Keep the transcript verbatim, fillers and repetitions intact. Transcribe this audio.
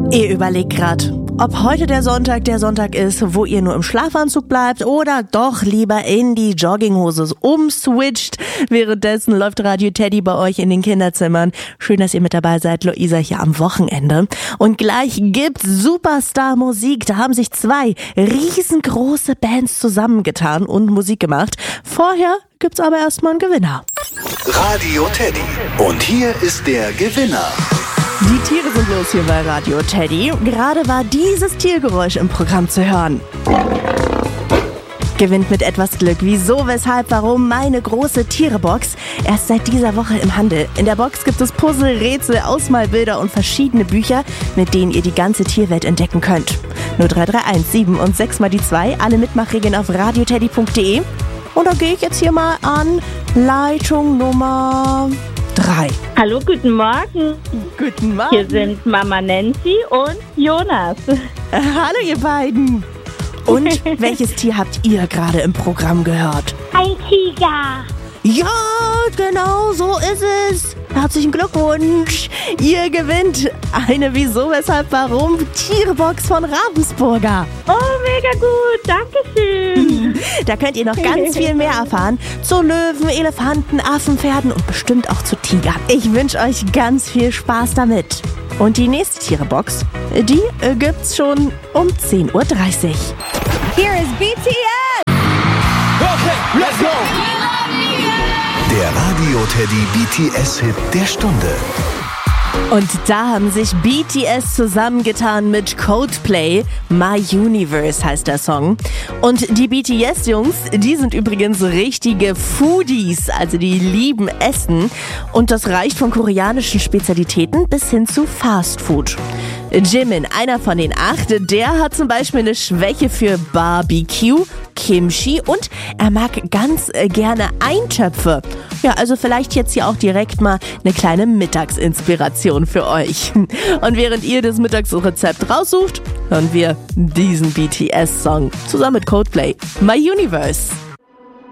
Ihr überlegt gerade, ob heute der Sonntag der Sonntag ist, wo ihr nur im Schlafanzug bleibt oder doch lieber in die Jogginghose umswitcht. Währenddessen läuft Radio Teddy bei euch in den Kinderzimmern. Schön, dass ihr mit dabei seid. Luisa hier am Wochenende. Und gleich gibt's Superstar-Musik. Da haben sich zwei riesengroße Bands zusammengetan und Musik gemacht. Vorher gibt's aber erstmal einen Gewinner. Radio Teddy. Und hier ist der Gewinner. Die Tiere sind los hier bei Radio Teddy. Gerade war dieses Tiergeräusch im Programm zu hören. Gewinnt mit etwas Glück. Wieso, weshalb, warum? Meine große Tierebox. Erst seit dieser Woche im Handel. In der Box gibt es Puzzle, Rätsel, Ausmalbilder und verschiedene Bücher, mit denen ihr die ganze Tierwelt entdecken könnt. null drei drei eins sieben und sechs mal die zwei. Alle Mitmachregeln auf radioteddy punkt de. Und da gehe ich jetzt hier mal an Leitung Nummer drei. Hallo, guten Morgen. Guten Morgen. Hier sind Mama Nancy und Jonas. Hallo ihr beiden. Und welches Tier habt ihr gerade im Programm gehört? Ein Tiger. Ja, genau, so ist es. Herzlichen Glückwunsch. Ihr gewinnt eine Wieso, weshalb, warum Tierbox von Ravensburger. Oh, mega gut. Dankeschön. Da könnt ihr noch ganz viel mehr erfahren zu Löwen, Elefanten, Affen, Pferden und bestimmt auch zu Tigern. Ich wünsche euch ganz viel Spaß damit. Und die nächste Tierebox, die äh, gibt's schon um zehn Uhr dreißig. Here is B T S. Okay, let's go. Der Radio Teddy B T S-Hit der Stunde. Und da haben sich B T S zusammengetan mit Coldplay. My Universe heißt der Song. Und die B T S-Jungs, die sind übrigens richtige Foodies, also die lieben Essen. Und das reicht von koreanischen Spezialitäten bis hin zu Fast Food. Jimin, einer von den acht, der hat zum Beispiel eine Schwäche für Barbecue, Kimchi und er mag ganz äh, gerne Eintöpfe. Ja, also vielleicht jetzt hier auch direkt mal eine kleine Mittagsinspiration für euch. Und während ihr das Mittagsrezept raussucht, hören wir diesen B T S-Song zusammen mit Coldplay, My Universe.